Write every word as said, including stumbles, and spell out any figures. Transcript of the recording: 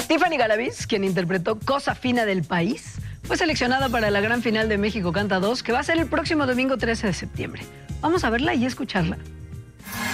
Tiffany Galaviz, quien interpretó Cosa Fina del País, fue seleccionada para la gran final de México Canta dos, que va a ser el próximo domingo trece de septiembre. Vamos a verla y escucharla.